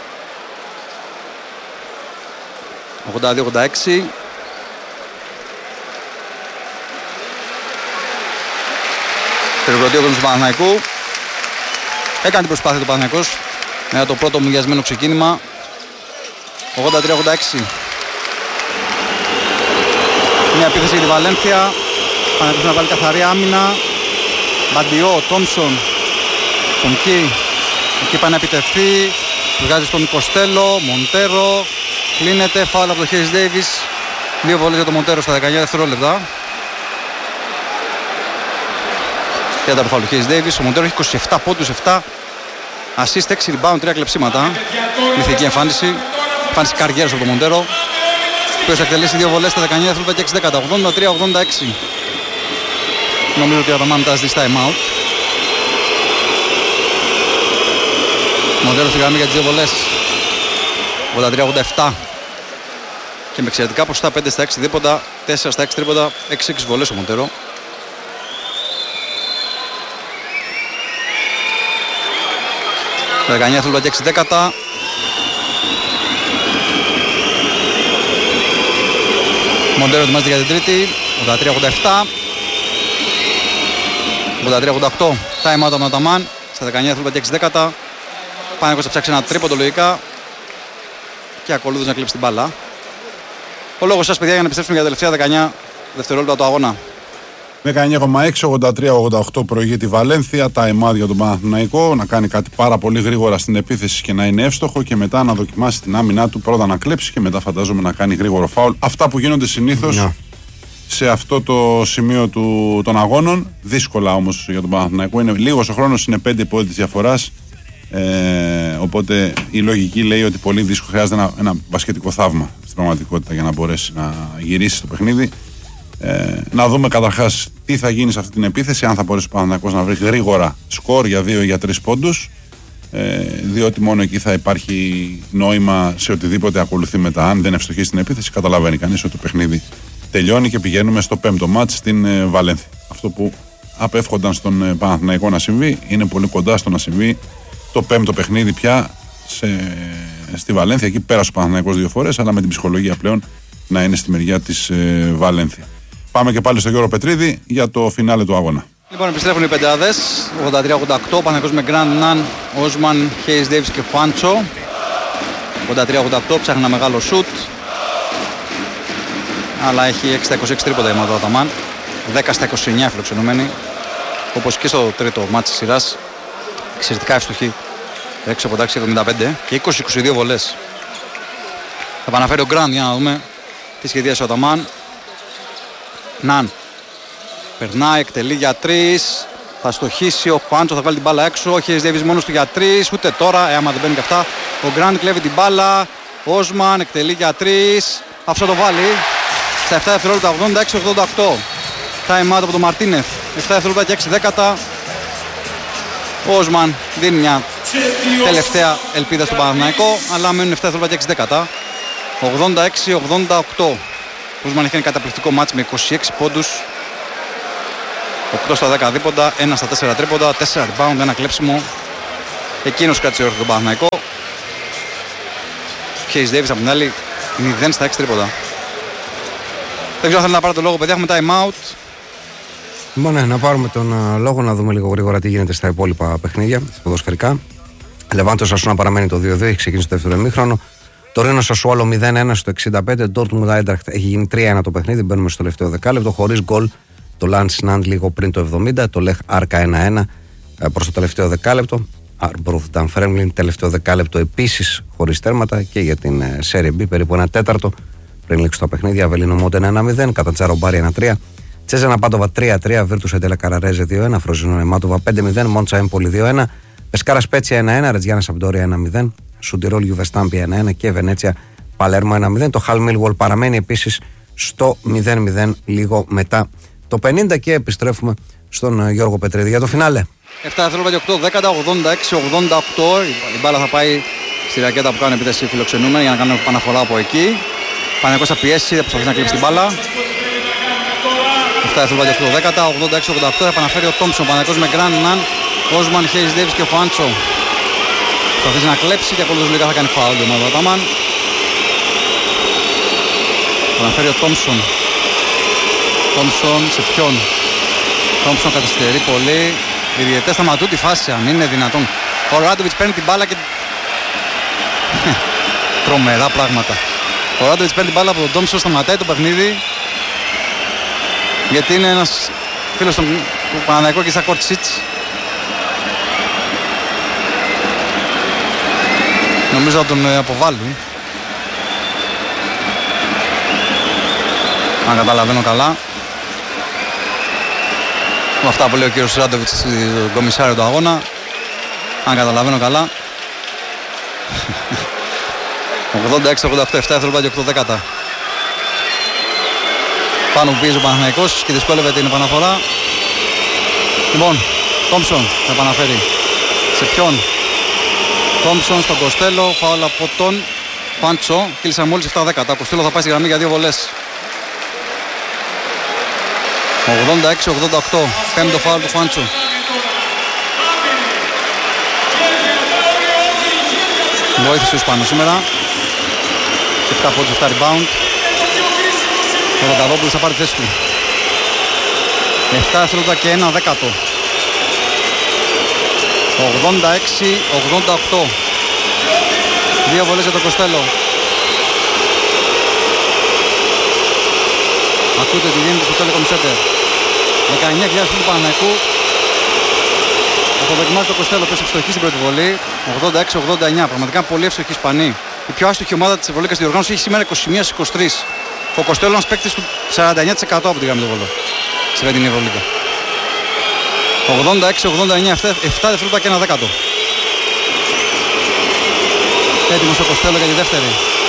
82-86. Περιβροτεί ο κόσμος του Παναθηναϊκού. Έκανε την προσπάθεια του Παναθηναϊκός με το πρώτο μουγιασμένο ξεκίνημα. 83-86. Μια επίθεση για τη Βαλένθια. Παναθηναϊκός να βάλει καθαρή άμυνα. Μπαντιό, Τόμσον, τον Κι. Εκεί πάει να επιτεθεί. Βγάζει στον Κοστέλο, Μοντέρο. Κλείνεται, φάουλ από το Χέις Ντέιβις. 2 βολές για τον Μοντέρο στα 19 δευτερόλεπτα. Τέταρτο φάουλ του Χέις Ντέιβις. Ο Μοντέρο έχει 27 πόντους, 7 assist, 6 rebound, 3 κλεψίματα. Μυθική εμφάνιση. Εμφάνιση καριέρας από τον Μοντέρο. Ο οποίος εκτελέσει 2 βολές στα 19 δευτερόλεπτα και 6 δέκατα. 83-86. Νομίζω ότι ο Αταμάν μετά ζητήσει time out. Μοντέρο στη γραμμή για τις 2 βολές. 83-87. Και με εξαιρετικά ποσοστά 5 στα 6 δίποτα, 4 στα 6 τρίποτα, 6 βολές ο Μοντέρο. Τα 19 δευτερόλεπτα και 6 δέκατα. Μοντέρο ετοιμάζεται για την τρίτη. 83-87. 83-88. Time out από τον Αταμάν. Στα 19 δευτερόλεπτα και 6 δέκατα. Πάνε θα ψάξει ένα τρίποντο λογικά. Και ακολούθως να κλείψει την μπάλα. Ο λόγος σας, παιδιά, για να επιστρέψουμε για τα τελευταία 19 δευτερόλεπτα του αγώνα. 19,6, 83-88 προηγεί τη Βαλένθια. Τα εμάδια για τον Παναθηναϊκό να κάνει κάτι πάρα πολύ γρήγορα στην επίθεση και να είναι εύστοχο και μετά να δοκιμάσει την άμυνά του. Πρώτα να κλέψει και μετά φαντάζομαι να κάνει γρήγορο φάουλ. Αυτά που γίνονται συνήθως σε αυτό το σημείο των αγώνων. Δύσκολα όμως για τον Παναθηναϊκό. Είναι λίγος ο χρόνος, είναι 5 πόντους της διαφοράς. Οπότε η λογική λέει ότι πολύ δύσκολο χρειάζεται ένα μπασκετικό θαύμα στην πραγματικότητα για να μπορέσει να γυρίσει το παιχνίδι. Να δούμε καταρχάς τι θα γίνει σε αυτή την επίθεση, αν θα μπορέσει ο Παναθηναϊκός να βρει γρήγορα σκορ για 2 ή για 3 πόντους, διότι μόνο εκεί θα υπάρχει νόημα σε οτιδήποτε ακολουθεί μετά. Αν δεν ευστοχίσει την επίθεση, καταλαβαίνει κανείς ότι το παιχνίδι τελειώνει και πηγαίνουμε στο 5ο μάτς στην Βαλένθια. Αυτό που απέφχονταν στον Παναθηναϊκό να συμβεί είναι πολύ κοντά στο να συμβεί το 5ο παιχνίδι πια στη Βαλένθια. Εκεί πέρασε ο Παναθηναϊκός 2 φορές, αλλά με την ψυχολογία πλέον να είναι στη μεριά της Βαλένθια. Πάμε και πάλι στον Γιώργο Πετρίδη για το φινάλε του αγώνα. Λοιπόν, επιστρέφουν οι πεντάδες. 83-88. Παναθηναϊκός με Γκραντ, Ναν, Όσμαν, Χέις Ντέιβις και Φάντσο. 83-88. Ψάχνει ένα μεγάλο σουτ. Αλλά έχει 6 στα 26 τρίποτα η ομάδα του Αταμάν. 10 στα 29 φιλοξενούμενοι. Όπως και στο τρίτο μάτς της σειράς. Εξαιρετικά εύστοχοι. Έξω από τάξη 75 και 20-22 βολές. Θα επαναφέρει ο Γκραντ για να δούμε τι σχεδίασε ο Αταμάν. Ναν. Περνάει, εκτελεί για 3. Θα στοχίσει ο Φάντσο, θα βάλει την μπάλα έξω. Ο Χέις Ντέιβις μόνος του για 3. Ούτε τώρα, άμα δεν μπαίνουν και αυτά. Ο Γκραντ κλέβει την μπάλα. Όσμαν εκτελεί για 3. Αυτό το βάλει. Στα 7 δευτερόλεπτα 86-88. Time out από τον Μαρτίνεθ. 7 δευτερόλεπτα και 6 δέκατα. Ο Όσμαν δίνει μια τελευταία ελπίδα στον Παναθηναϊκό, αλλά μένουν 7 δευτερόλεπτα και 6 δέκατα. 86-88. Ο Όσμαν έχει ένα καταπληκτικό μάτς με 26 πόντους, 8 στα 10 δίποντα, 1 στα 4 τρίποντα, 4 rebound, 1 κλέψιμο. Εκείνος κράτησε όρθιο τον Παναθηναϊκό. Hayes Davis από την άλλη 0 στα 6 τρίποντα. Δεν ξέρω αν θέλει να πάρει το λόγο, παιδιά, έχουμε time out. Ναι, να πάρουμε τον λόγο να δούμε λίγο γρήγορα τι γίνεται στα υπόλοιπα παιχνίδια, στα ποδοσφαιρικά. Λεβάντο Σασούνα παραμένει το 2-2, έχει ξεκινήσει το δεύτερο ημίχρονο. Το Ρήνο Σασουόλο 0-1 στο 65. Ντόρτμουντ Άιντραχτ έχει γίνει 3-1 το παιχνίδι. Μπαίνουμε στο τελευταίο δεκάλεπτο χωρίς γκολ. Το Λαντς Ναντ λίγο πριν το 70. Το Λεχ Άρκα 1-1 προς το τελευταίο δεκάλεπτο. Άρμπρουθ Ντανφρέμλιν τελευταίο δεκάλεπτο επίσης χωρίς τέρματα. Και για την Serie B περίπου 1 τέταρτο πριν λήξει το παιχνίδι. Αβελίνο Μόντεν 1-0. Κατατσάρο Μπάρι 1-3. Τσέζανα Πάτοβα 3-3. Βίρτους Εντέλα Καραρέζε 2-1. Φροζινό Εμάτοβα 5-0. Μόντσα Έμπολη 2-1. Πεσκάρα Σπέτσια 1-1. Ρετζιάννα Σαμπντόρια 1-0. Σουντιρόλ Γιουβεστάμπια 1-1 και Βενέτσια Παλέρμο 1-0. Το Χαλ Μίλγουολ παραμένει επίσης στο 0-0 λίγο μετά το 50 και επιστρέφουμε στον Γιώργο Πετρίδη για το φινάλε. 7 δευτερόλεπτα και 8 δέκατα, 86-88. Η μπάλα θα πάει στη ρακέτα που κάνουν επίθεση φιλοξενούμενοι για να κάνουν επαναφορά από εκεί. Παναγιώτης θα πιέσει, θα προσπαθήσει να κλείψει την μπάλα. 7 δευτερόλεπτα και 8 δέκατα, 86-88. Θα επαναφέρει ο Τόμψον. Παναγιώτης με Γκραν Ναν, Όσμαν, Hayes Davis και ο Φάντσο. Θα θέσει να κλέψει και ακολουθώς λίγα θα κάνει φάουλ ο Μαδοτάμαν. Θα αναφέρει ο Τόμψον. Τόμψον σε ποιον? Τόμψον καθυστερεί πολύ. Οι διαιτητές σταματούν τη φάση αν είναι δυνατόν. Ο Ράντοβιτς παίρνει την μπάλα και... τρομερά πράγματα. Ο Ράντοβιτς παίρνει την μπάλα από τον Τόμψον, σταματάει το παιχνίδι. Γιατί είναι ένας φίλος του Παναθηναϊκού και σαν Κορτσίτς. Νομίζω θα τον αποβάλουν. Αν καταλαβαίνω καλά. Με αυτά που λέει ο κύριος Ράντοβιτς στον κομισάριο του αγώνα. Αν καταλαβαίνω καλά. 86-88, 7 δευτερόλεπτα και 8 δέκατα. Πάνω που πήγε ο Παναθηναϊκός και δυσκόλευε την επαναφορά. Λοιπόν, Τόμψον θα επαναφέρει. Σε ποιον? Τόμψον στον Κοστέλο, φάουλ από τον Φάντσο. Κύλησαν μόλις 7 δέκατα. Ο Κοστέλο θα πάει στη γραμμή για 2 βολές. 86-88, πέμπτο φάουλ του Φάντσο. Βοήθησε ο Ισπανός σήμερα. 7 πόντους, 7 rebound. Ο Ρονταδόπουλος θα πάρει τη θέση του. 7 δευτερόλεπτα και 1 δέκατο. 86-88. 2 βολές για τον Κοστέλο. Ακούτε τη δίνη στο Telecom Center. 19.000 του Παναθηναϊκού. Αποδοκιμάζει το Κοστέλο, πες ευστοχή στην πρώτη βολή. 86-89. Πραγματικά πολύ ευστοχή Ισπανή. Η πιο άστοχη ομάδα της Ευρωλίγκας διοργάνωσης έχει σήμερα 21-23. Ο Κοστέλο ένας παίκτης του 49% από τη γραμμή του βολού. Στη φετινή Ευρωλίγκα. 86-89. 7 δευτερόλεπτα και 1 δέκατο. Έτοιμος ο Κοστέλο για τη δεύτερη.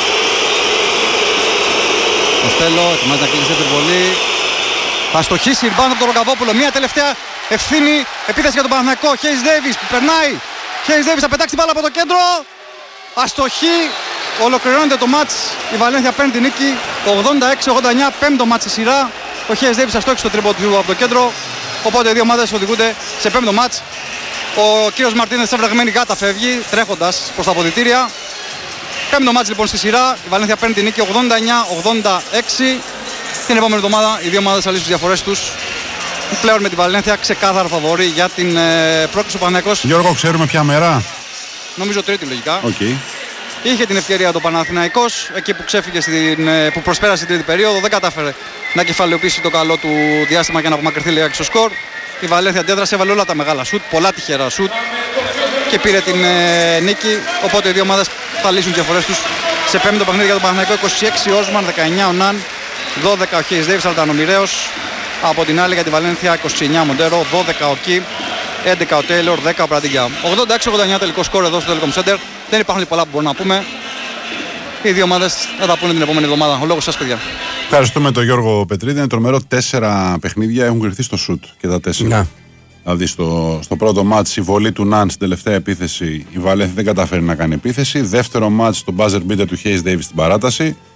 Κοστέλο ετοιμάζει να κλείσει δεύτερη βολή. Θα στοχίσει rebound από τον Ρογκαβόπουλο. Μια τελευταία ευθύνη. Επίθεση για τον Παναθηναϊκό. Hayes Davis που περνάει. Hayes Davis θα πετάξει την μπάλα από το κέντρο. Αστοχή. Ολοκληρώνεται το μάτς. Η Βαλένθια παίρνει την νίκη. 86-89. Πέμπτο μάτς στη σειρά. Ο Hayes Davis αστόχησε το τρίποντο του από το κέντρο. Οπότε οι δύο ομάδες οδηγούνται σε πέμπτο μάτς. Ο κύριος Μαρτίνες σε βραγμένη γάτα φεύγει τρέχοντας προς τα αποδυτήρια. Πέμπτο μάτς λοιπόν στη σειρά. Η Βαλένθια παίρνει την νίκη 89-86. Την επόμενη εβδομάδα οι δύο ομάδες θα λύσουν τις διαφορές τους. Πλέον με την Βαλένθια ξεκάθαρα φαβορεί για την πρόκληση του Παναθηναϊκός. Γιώργο, ξέρουμε ποια μέρα? Νομίζω τρίτη λογικά. Okay. Είχε την ευκαιρία το Παναθηναϊκός εκεί που ξέφυγε που προσπέρασε την τρίτη περίοδο. Δεν κατάφερε να κεφαλαιοποιήσει το καλό του διάστημα και να απομακρυνθεί λίγα στο σκορ. Η Βαλένθια αντέδρασε, έβαλε όλα τα μεγάλα σουτ, πολλά τυχερά σουτ και πήρε την νίκη. Οπότε οι δύο ομάδες θα λύσουν τις διαφορές τους σε πέμπτο παιχνίδι για τον Παναθηναϊκό. 26 ο Όσμαν, 19 ο Ναν, 12 ο Hayes Davis, Αλτανομηραίος. Από την άλλη για τη Βαλένθια 29 Μοντέρο, 12 ο Κι, 11 ο Τέιλορ, 10 ο Πραντίγια. 86-89 τελικό σκορ εδώ στο Telecom Center. Δεν υπάρχουν πολλά που μπορούμε να πούμε. Οι δύο ομάδες θα τα πούνε την επόμενη εβδομάδα. Ο λόγος σας, παιδιά. Ευχαριστούμε τον Γιώργο Πετρίδη. Είναι τρομερό. 4 παιχνίδια έχουν κρυφθεί στο σουτ και τα 4. Να. Δηλαδή στο πρώτο μάτς η βολή του Ναν στην τελευταία επίθεση, η Βαλένθια δεν καταφέρει να κάνει επίθεση. Δεύτερο μάτς το buzzer beater του Hayes Davis στην παράταση.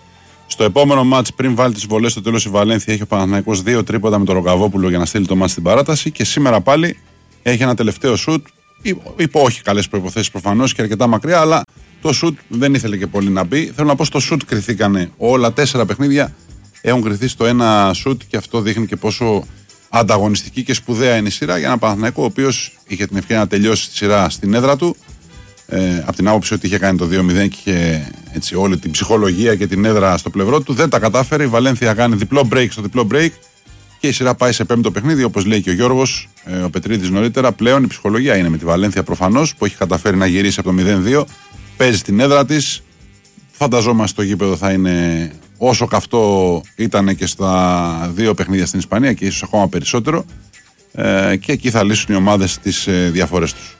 Στο επόμενο μάτς, πριν βάλει τις βολές στο τέλος η Βαλένθια, έχει ο Παναθηναϊκός 2 τρίποντα με τον Ροκαβόπουλο για να στείλει το μάτς στην παράταση. Και σήμερα πάλι έχει ένα τελευταίο σουτ. Υπό όχι καλές προϋποθέσεις προφανώς και αρκετά μακριά, αλλά το σουτ δεν ήθελε και πολύ να μπει. Θέλω να πω, στο σουτ κριθήκανε όλα 4 παιχνίδια. Έχουν κριθεί στο ένα σουτ και αυτό δείχνει και πόσο ανταγωνιστική και σπουδαία είναι η σειρά για ένα Παναθηναϊκό ο οποίος είχε την ευκαιρία να τελειώσει τη σειρά στην έδρα του. Από την άποψη ότι είχε κάνει το 2-0 και είχε έτσι, όλη την ψυχολογία και την έδρα στο πλευρό του. Δεν τα κατάφερε. Η Βαλένθια κάνει διπλό break στο διπλό break και η σειρά πάει σε 5ο παιχνίδι. Όπως λέει και ο Γιώργος, ο Πετρίδης νωρίτερα, πλέον η ψυχολογία είναι με τη Βαλένθια προφανώς που έχει καταφέρει να γυρίσει από το 0-2. Παίζει στην έδρα της. Φανταζόμαστε το γήπεδο θα είναι όσο καυτό ήταν και στα 2 παιχνίδια στην Ισπανία και ίσως ακόμα περισσότερο. Και εκεί θα λύσουν οι ομάδες τις διαφορές τους.